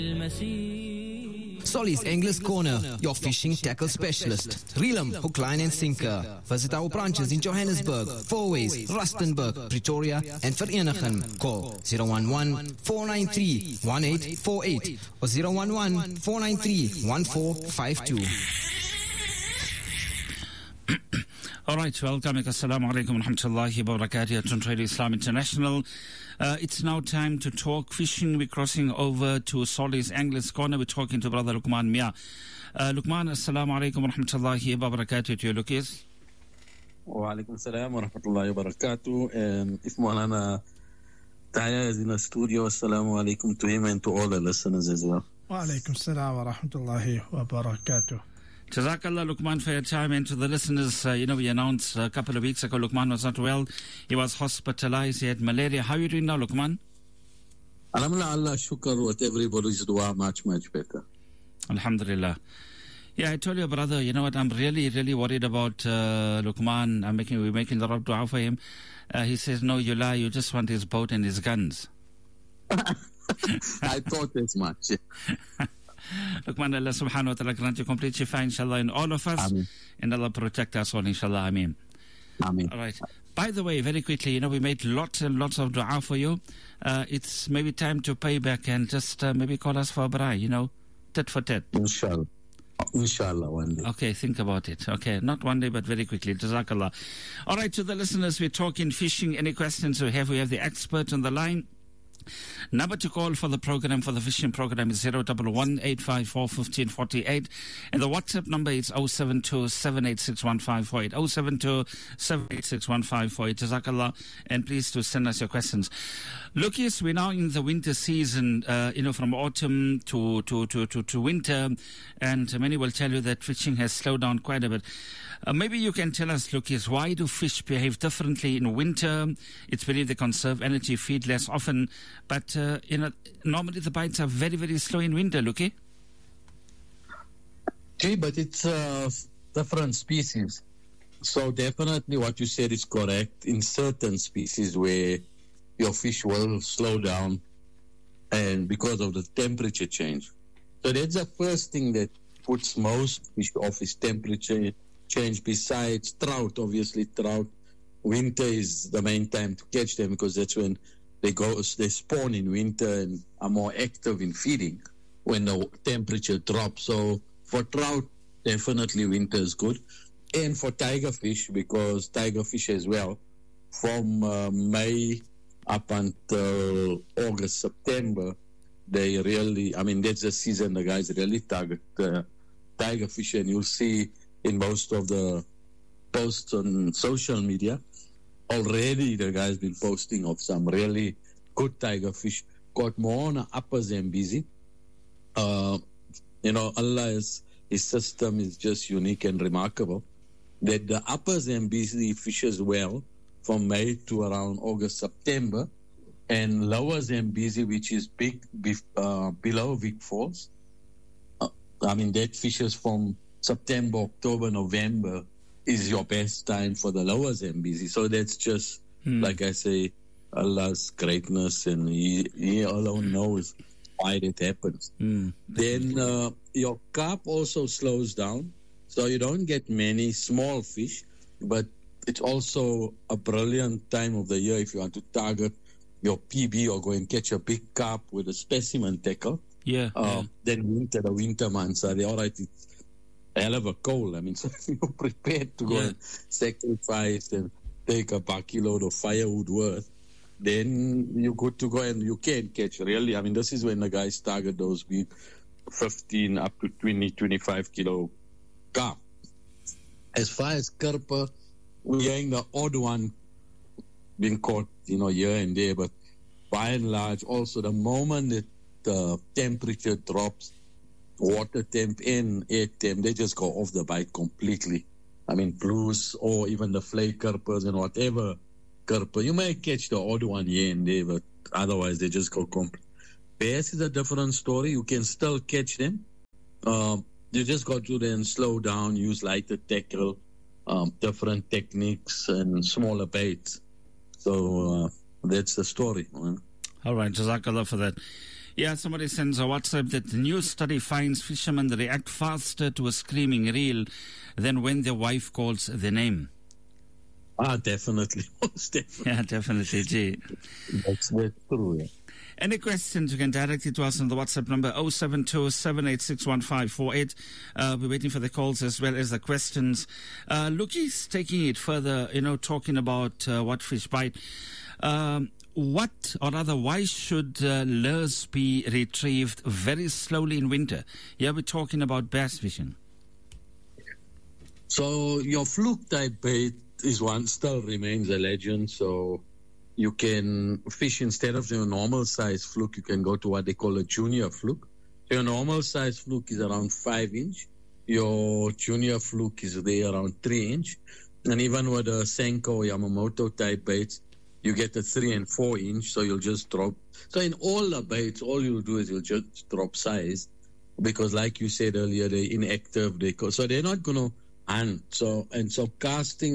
Solly's Anglers Corner, your fishing tackle specialist. Reelum, hook, line and sinker. Visit our branches in Johannesburg, Fourways, Rustenburg, Pretoria and Vereeniging. Call 011-493-1848 or 011-493-1452. All right, welcome. Assalamu alaikum wa rahmatullahi wa barakatuh to Radio Islam International. It's now time to talk fishing. We're crossing over to Solly's Anglers Corner. We're talking to Brother Luqman Mia. Luqman, assalamu alaikum wa rahmatullahi wa barakatuh to you, Luqis. Wa alaikum salam wa rahmatullahi wa barakatuh. And if Maulana Taya is in the studio, assalamu alaikum to him and to all the listeners as well. Wa alaikum salam wa rahmatullahi wa barakatuh. Jazakallah, Luqman, for your time. And to the listeners, we announced a couple of weeks ago Luqman was not well. He was hospitalized. He had malaria. How are you doing now, Luqman? Alhamdulillah, Allah shukr, with everybody's dua, much, much better. Alhamdulillah. Yeah, I told you, brother, you know what, I'm really, really worried about Luqman. We're making a lot of dua for him. He says, no, you lie. You just want his boat and his guns. I thought as much. Luqman, Allah subhanahu wa ta'ala grant you complete shifa, inshallah, in all of us. Ameen. And Allah protect us all, inshallah. Ameen. Ameen. All right. By the way, very quickly, we made lots and lots of dua for you. It's maybe time to pay back and just maybe call us for a braai, tit for tit. Inshallah. Inshallah, one day. Okay, think about it. Okay, not one day, but very quickly. Jazakallah. All right, to the listeners, we're talking fishing. Any questions we have the expert on the line. Number to call for the program, for the fishing program, is 011-854-1548. And the WhatsApp number is 072-786-1548. 072-786-1548. Jazakallah. And please to send us your questions. Look, yes, we're now in the winter season, from autumn to winter. And many will tell you that fishing has slowed down quite a bit. Maybe you can tell us, Lucas, why do fish behave differently in winter? It's believed they conserve energy, feed less often, but normally the bites are very, very slow in winter, Luki. Okay, but it's different species. So definitely what you said is correct. In certain species where your fish will slow down and because of the temperature change. So that's the first thing that puts most fish off is temperature change. Besides trout, obviously trout, winter is the main time to catch them because that's when they spawn in winter and are more active in feeding when the temperature drops. So for trout, definitely winter is good. And for tiger fish, because tiger fish as well, from May up until August, September, they really, that's the season the guys really target tiger fish. And you'll see in most of the posts on social media, already the guy's been posting of some really good tiger fish caught more on the upper Zambezi. His system is just unique and remarkable. That the upper Zambezi fishes well from May to around August, September, and lower Zambezi, which is below Vic Falls. That fishes from September, October, November is your best time for the lower Zambezi. So that's just, like I say, Allah's greatness, and He alone knows why that happens. Then your carp also slows down, so you don't get many small fish, but it's also a brilliant time of the year if you want to target your PB or go and catch a big carp with a specimen tackle. Then the winter months are all right. It's a hell of a cold. So you're prepared to go and sacrifice and take a bucket-load of firewood worth, then you're good to go and you can catch really. This is when the guys target those big 15 up to 20, 25 kilo carp. As far as karper, we're getting the odd one being caught, here and there, but by and large, also the moment that the temperature drops, water temp and air temp, they just go off the bite completely. Blues or even the flake karpers and whatever karper. You may catch the odd one here and there, but otherwise they just go complete. Bass is a different story. You can still catch them. You just got to then slow down, use lighter tackle, different techniques and smaller baits. So that's the story. All right, Jazakallah for that. Yeah, somebody sends a WhatsApp that the new study finds fishermen react faster to a screaming reel than when their wife calls their name. Definitely. Most definitely. Yeah, definitely, G. That's true, yeah. Any questions, you can direct it to us on the WhatsApp number 072-786-1548. We're waiting for the calls as well as the questions. Lookie's taking it further, talking about what fish bite. Why should lures be retrieved very slowly in winter? Here we're talking about bass fishing. So your fluke type bait still remains a legend. So you can fish instead of your normal size fluke, you can go to what they call a junior fluke. So your normal size fluke is around 5 inch. Your junior fluke is there around 3 inch. And even with a Senko Yamamoto type baits, you get a 3 and 4 inch. So you'll just drop. So in all the baits, all you'll do is you'll just drop size because, like you said earlier, they're inactive. So they're not going to hunt. So casting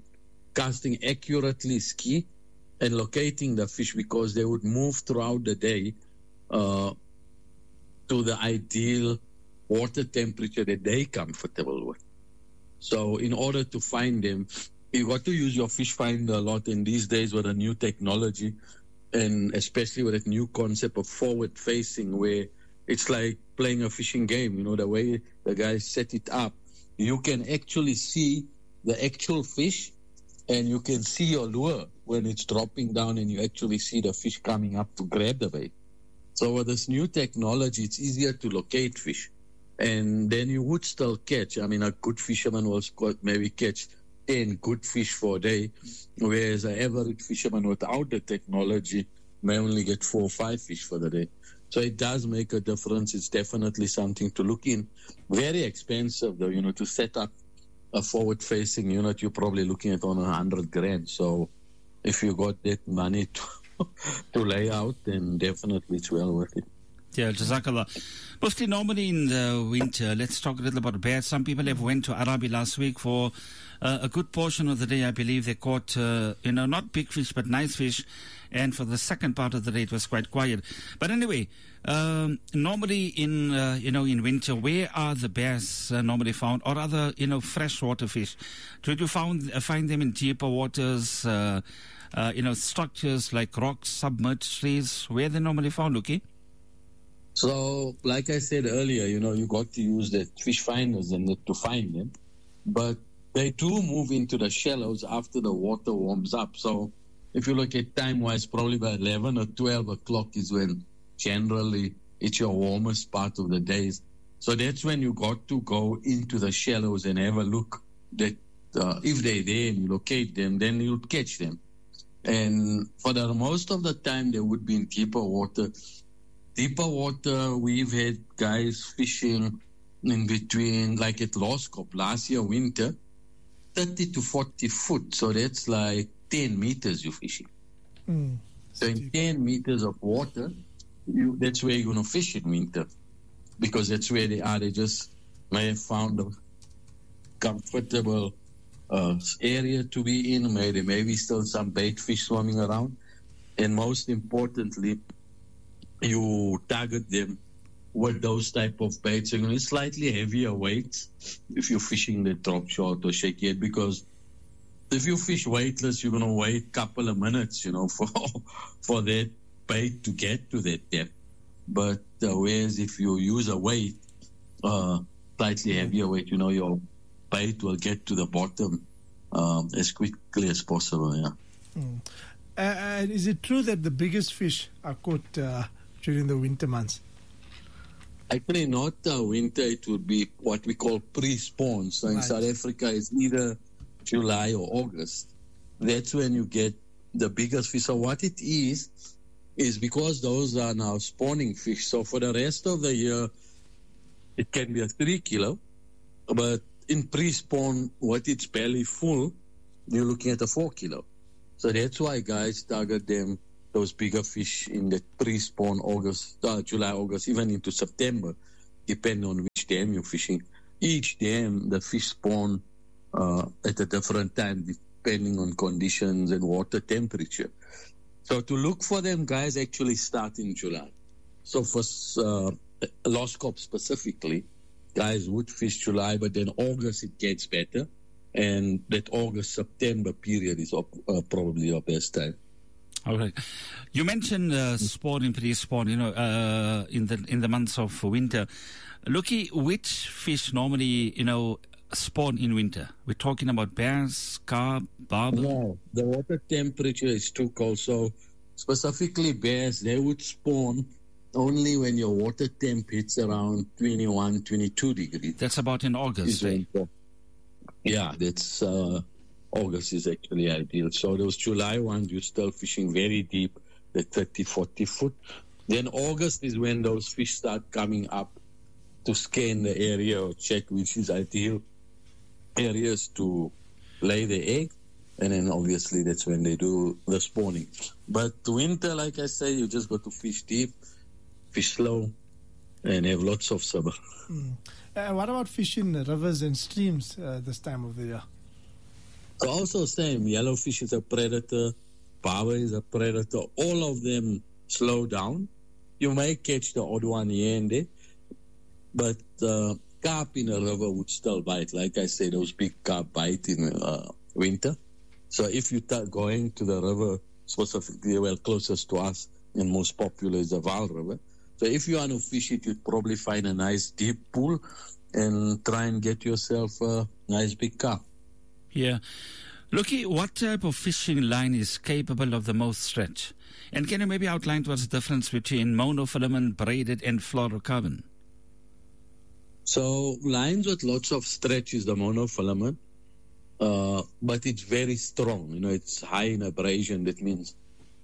accurately is key. And locating the fish because they would move throughout the day to the ideal water temperature that they're comfortable with. So in order to find them, you got to use your fish finder a lot. And these days with the new technology, and especially with that new concept of forward facing, where it's like playing a fishing game, the way the guys set it up, you can actually see the actual fish and you can see your lure when it's dropping down and you actually see the fish coming up to grab the bait. So with this new technology, it's easier to locate fish. And then you would still catch. I mean, a good fisherman will maybe catch 10 good fish for a day, whereas an average fisherman without the technology may only get 4 or 5 fish for the day. So it does make a difference. It's definitely something to look in. Very expensive, though, to set up a forward-facing unit, you're probably looking at on $100,000. So if you got that money to lay out, then definitely it's well worth it. Yeah, Jazakallah. Mufti, normally in the winter, let's talk a little about bears. Some people have went to Arabi last week for a good portion of the day. I believe they caught, not big fish, but nice fish. And for the second part of the day, it was quite quiet. But anyway, normally in winter, where are the bears normally found, or other, freshwater fish? Did you find them in deeper waters, structures like rocks, submerged trees? Where are they normally found, Luki? So, like I said earlier, you got to use the fish finders and to find them. But they do move into the shallows after the water warms up. So, if you look at time-wise, probably by 11 or 12 o'clock is when generally it's your warmest part of the days. So that's when you got to go into the shallows and have a look that if they're there and you locate them, then you'll catch them. And for the most of the time, they would be in deeper water. Deeper water, we've had guys fishing in between, like at Loskop last year, winter, 30 to 40 foot. So that's like 10 meters you're fishing. So in 10 meters of water, that's where you're going to fish in winter, because that's where they are. They just may have found a comfortable area to be in. Maybe still some bait fish swimming around. And most importantly, you target them with those type of baits. You're going to slightly heavier weights if you're fishing the drop shot or shaky head, because if you fish weightless, you're going to wait a couple of minutes, for that bait to get to that depth. But whereas if you use a weight, slightly heavier weight, your bait will get to the bottom as quickly as possible. Yeah. And is it true that the biggest fish are caught during the winter months? Actually, not winter. It would be what we call pre-spawn. So in South Africa, it's either July or August. That's when you get the biggest fish. So what it is because those are now spawning fish. So for the rest of the year, it can be a 3 kilo. But in pre-spawn, what it's barely full, you're looking at a 4 kilo. So that's why guys target them, those bigger fish, in the pre-spawn July, August, even into September, depending on which dam you're fishing. Each dam, the fish spawn at a different time, depending on conditions and water temperature. So to look for them, guys actually start in July. So for Loskop specifically, guys would fish July, but then August it gets better. And that August-September period is probably your best time. All right. You mentioned spawn and pre-spawn, in the months of winter. Lucky, which fish normally, spawn in winter? We're talking about bass, carp, barber? No, the water temperature is too cold. So specifically bass, they would spawn only when your water temp hits around 21, 22 degrees. That's about in August, right? Yeah, that's August is actually ideal. So those July ones, you're still fishing very deep, the 30, 40 foot. Then August is when those fish start coming up to scan the area or check which is ideal areas to lay the egg. And then obviously that's when they do the spawning. But winter, like I say, you just got to fish deep, fish slow, and have lots of sabr. What about fishing rivers and streams this time of the year? So also same, yellowfish is a predator, barber is a predator. All of them slow down. You may catch the odd one here and there, but carp in a river would still bite. Like I say, those big carp bite in winter. So if you start going to the river, specifically well closest to us and most popular is the Vaal River. So if you want to fish it, you'd probably find a nice deep pool and try and get yourself a nice big carp. Yeah. Lucky, what type of fishing line is capable of the most stretch? And can you maybe outline what's the difference between monofilament, braided, and fluorocarbon? So lines with lots of stretch is the monofilament, but it's very strong. It's high in abrasion. That means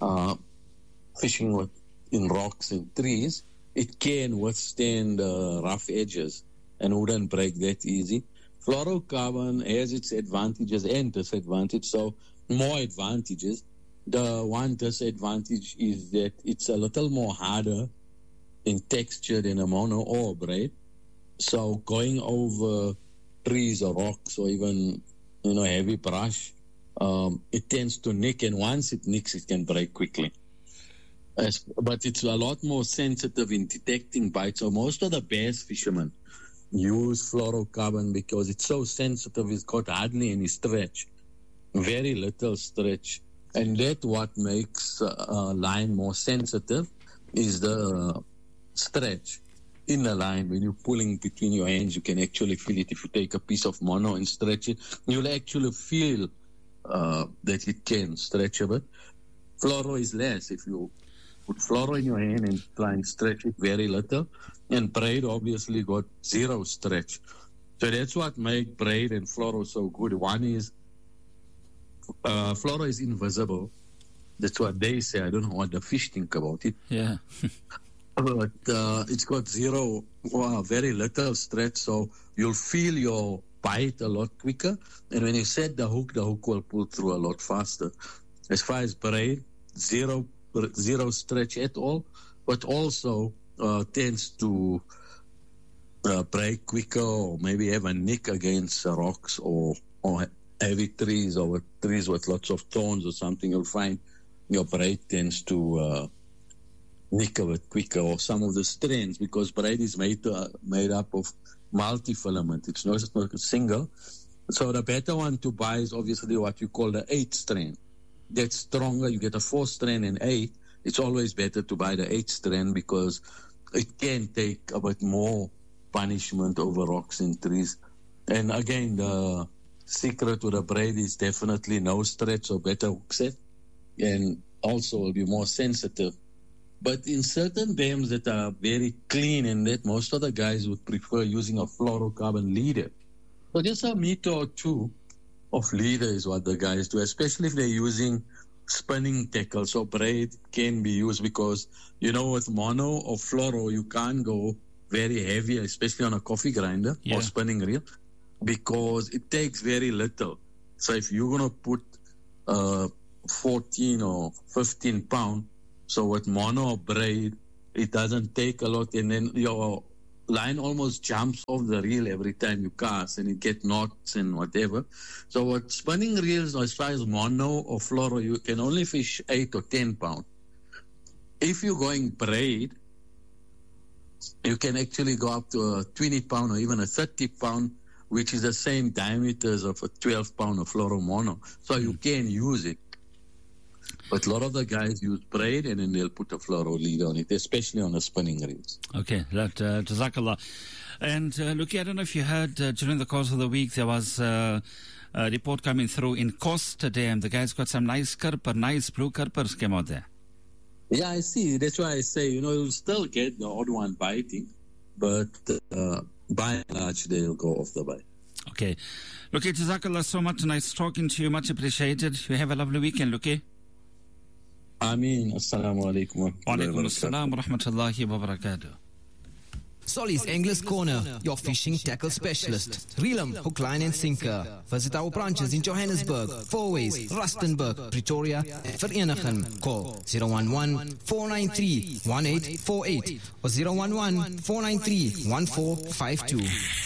fishing in rocks and trees, it can withstand rough edges and wouldn't break that easy. Fluorocarbon has its advantages and disadvantages. So more advantages. The one disadvantage is that it's a little more harder in texture than a mono or a braid. So going over trees or rocks or even heavy brush, it tends to nick, and once it nicks, it can break quickly. But it's a lot more sensitive in detecting bites. So most of the bass fishermen use fluorocarbon because it's so sensitive. It's got hardly any stretch, very little stretch, and that what makes a line more sensitive is the stretch in the line. When you're pulling between your hands, you can actually feel it. If you take a piece of mono and stretch it, you'll actually feel that it can stretch a bit. Fluoro is less. If you put fluoro in your hand and try and stretch it very little, and braid obviously got zero stretch. So that's what makes braid and fluoro so good. One is fluoro is invisible. That's what they say. I don't know what the fish think about it. Yeah. But it's got very little stretch, so you'll feel your bite a lot quicker. And when you set the hook will pull through a lot faster. As far as braid, zero stretch at all, but also tends to break quicker or maybe have a nick against rocks or heavy trees or trees with lots of thorns or something. You'll find your braid tends to nick a bit quicker, or some of the strands, because braid is made up of multi-filament. It's not just a single. So the better one to buy is obviously what you call the 8 strand. That's stronger. You get a 4 strand and 8. It's always better to buy the 8 strand because it can take a bit more punishment over rocks and trees. And again, the secret to the braid is definitely no stretch or better hook set, and also will be more sensitive. But in certain dams that are very clean and that most of the guys would prefer using a fluorocarbon leader. So just a meter or two of leader is what the guys do, especially if they're using spinning tackle. So braid can be used because, with mono or fluoro, you can't go very heavy, especially on a coffee grinder or spinning reel, because it takes very little. So if you're going to put 14 or 15 pound, so with mono or braid, it doesn't take a lot, and then your line almost jumps off the reel every time you cast, and it gets knots and whatever. So with spinning reels, as far as mono or fluoro, you can only fish 8 or 10 pound. If you're going braid, you can actually go up to a 20 pound or even a 30 pound, which is the same diameters of a 12 pound of fluoromono. So you can use it. But a lot of the guys use braid and then they'll put a fluoro lead on it, especially on the spinning reels. Okay, Jazakallah. And look, I don't know if you heard during the course of the week there was a report coming through in Costa Dam. The guys got some nice kerper, nice blue kerpers came out there. Yeah, I see. That's why I say, you'll still get the odd one biting, but by and large, they'll go off the bite. Okay. Look, Jazakallah so much. Nice talking to you. Much appreciated. You have a lovely weekend, Luki. Ameen. Assalamu alaikum. Wa alaikum assalam wa rahmatullahi wa barakatuh. Solly's Anglers Corner, your fishing tackle specialist. Reel 'em, hook, line and sinker. Visit our branches in Johannesburg, Fourways, Rustenburg, Pretoria and Vereeniging. Call 011-493-1848 or 011-493-1452.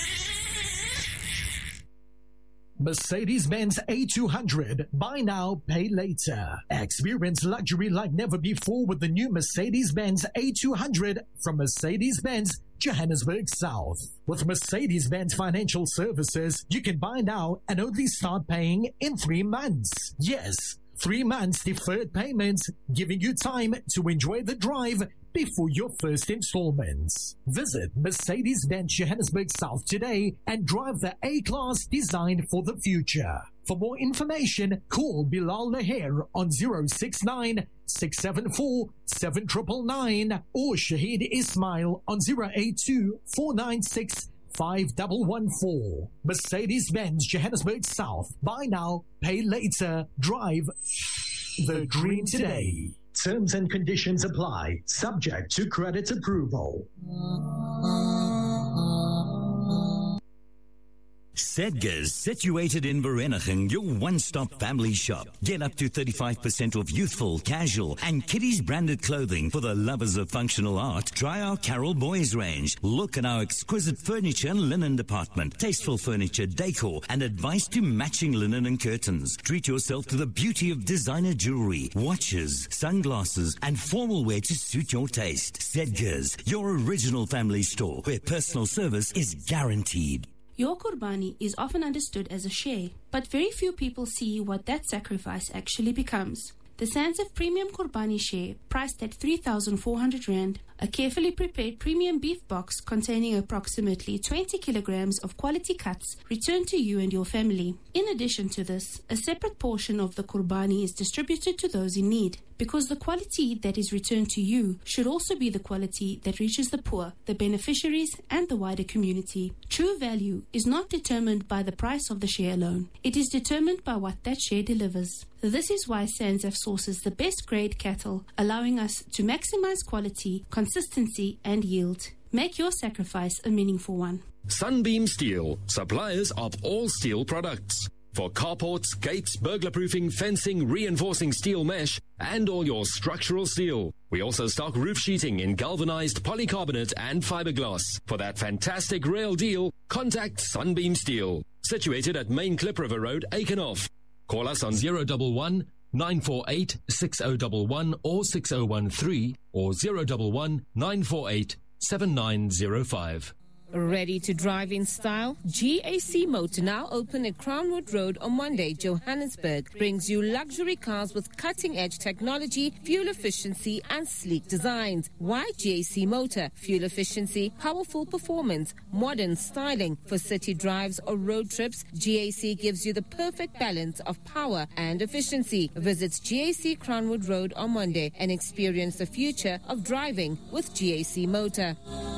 Mercedes-Benz A200. Buy now, pay later. Experience luxury like never before with the new Mercedes-Benz A200 from Mercedes-Benz Johannesburg South. With Mercedes-Benz Financial Services, you can buy now and only start paying in 3 months. Yes, 3 months deferred payments, giving you time to enjoy the drive before your first installments. Visit Mercedes-Benz Johannesburg South today and drive the A-Class designed for the future. For more information, call Bilal Laher on 069-674-7999 or Shahid Ismail on 082-496-5114. Mercedes-Benz Johannesburg South. Buy now, pay later. Drive the dream today. Terms and conditions apply. Subject to credit approval. Sedgars, situated in Vereeniging, your one-stop family shop. Get up to 35% off youthful, casual, and kiddies branded clothing for the lovers of functional art. Try our Carol Boys range. Look at our exquisite furniture and linen department. Tasteful furniture, decor, and advice to matching linen and curtains. Treat yourself to the beauty of designer jewelry, watches, sunglasses, and formal wear to suit your taste. Sedgars, your original family store, where personal service is guaranteed. Your Qurbani is often understood as a share, but very few people see what that sacrifice actually becomes. The Sandsif Premium Qurbani share, priced at 3,400 Rand, a carefully prepared premium beef box containing approximately 20 kilograms of quality cuts, returned to you and your family. In addition to this, a separate portion of the Qurbani is distributed to those in need, because the quality that is returned to you should also be the quality that reaches the poor, the beneficiaries, and the wider community. True value is not determined by the price of the share alone. It is determined by what that share delivers. This is why Sandsif sources the best grade cattle, allowing us to maximize quality, consistency, and yield. Make your sacrifice a meaningful one. Sunbeam Steel, suppliers of all steel products. For carports, gates, burglar-proofing, fencing, reinforcing steel mesh, and all your structural steel. We also stock roof sheeting in galvanized polycarbonate and fiberglass. For that fantastic rail deal, contact Sunbeam Steel. Situated at Main Klip River Road, Aikenhof. Call us on 011 948 6011 or 6013 or 011 948 7905. Ready to drive in style? GAC Motor, now open at Crownwood Road on Monday, Johannesburg, brings you luxury cars with cutting-edge technology, fuel efficiency, and sleek designs. Why GAC Motor? Fuel efficiency, powerful performance, modern styling. For city drives or road trips, GAC gives you the perfect balance of power and efficiency. Visit GAC Crownwood Road on Monday and experience the future of driving with GAC Motor.